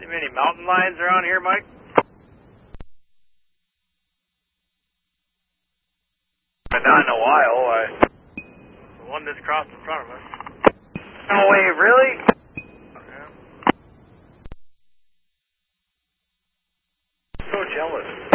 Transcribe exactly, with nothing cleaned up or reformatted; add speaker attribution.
Speaker 1: Too many mountain lions around here, Mike? But not in a while. I... The one that's crossed in front of us. No way, really? Yeah. So jealous.